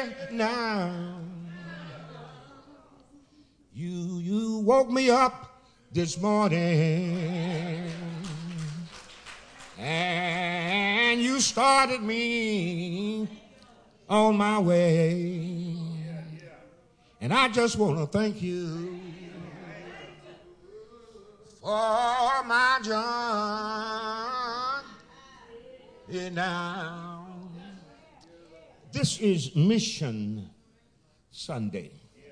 said, now you woke me up this morning and you started me on my way. And I just want to thank you for my journey now. This is Mission Sunday.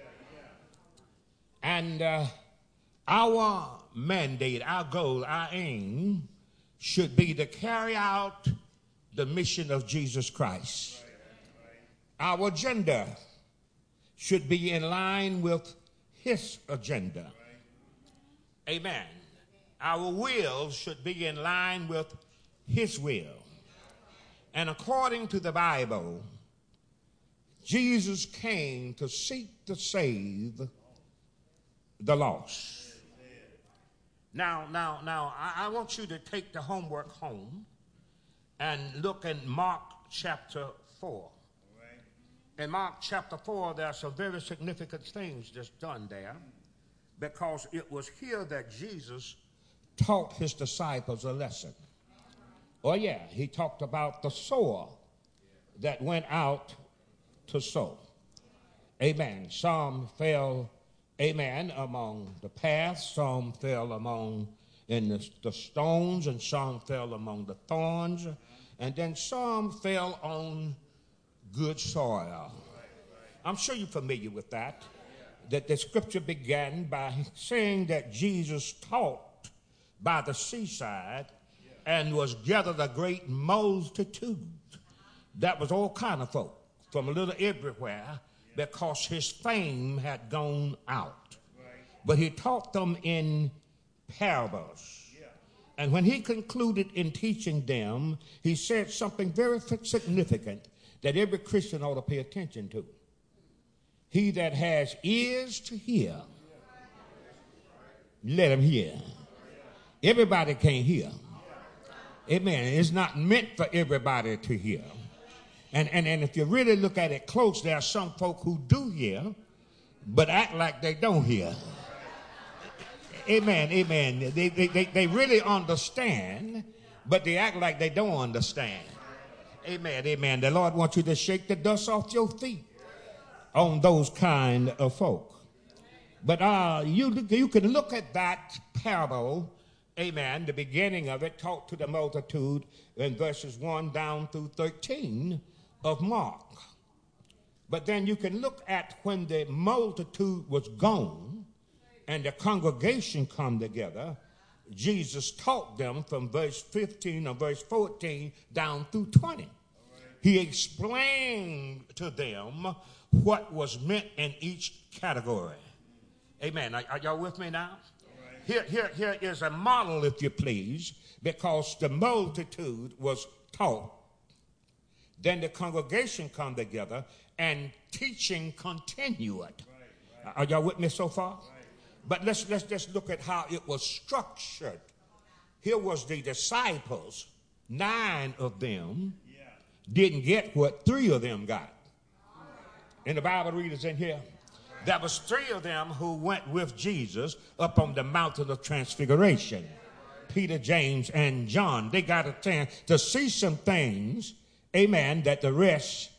And our mandate, our goal, our aim should be to carry out the mission of Jesus Christ. Our agenda should be in line with his agenda. Amen. Our will should be in line with his will. And according to the Bible, Jesus came to seek to save the lost. Now, I want you to take the homework home and look in Mark chapter 4. In Mark chapter 4, there are some very significant things that's done there, because it was here that Jesus taught his disciples a lesson. Oh yeah, he talked about the sower that went out to sow. Amen. Some fell, amen, among the paths. Some fell among in the stones, and some fell among the thorns, and then some fell on good soil. I'm sure you're familiar with that. That the scripture began by saying that Jesus taught by the seaside and was gathered a great multitude. That was all kind of folk from a little everywhere, because his fame had gone out. But he taught them in parables. And when he concluded in teaching them, he said something very significant that every Christian ought to pay attention to. He that has ears to hear, let him hear. Everybody can't hear. Amen. It's not meant for everybody to hear. And if you really look at it close, there are some folk who do hear, but act like they don't hear. Amen, amen. They really understand, but they act like they don't understand. Amen, amen. The Lord wants you to shake the dust off your feet on those kind of folk. But you can look at that parable, amen, the beginning of it, taught to the multitude in verses 1 down through 13 of Mark. But then you can look at when the multitude was gone and the congregation come together, Jesus taught them from verse 15 or verse 14 down through 20. He explained to them what was meant in each category. Amen. Are y'all with me now? Here is a model, if you please, because the multitude was taught. Then the congregation come together and teaching continued. Are y'all with me so far? But let's just look at how it was structured. Here was the disciples, 9 of them didn't get what 3 of them got. And the Bible readers in here, there was 3 of them who went with Jesus up on the mountain of transfiguration. Peter, James, and John. They got a chance to see some things, amen, that the rest